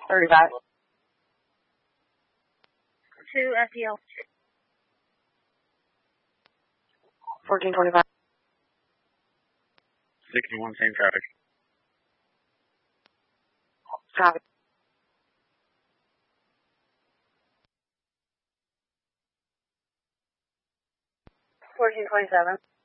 35. 2 FDL. 1425. 61, same traffic. Copy. 1427.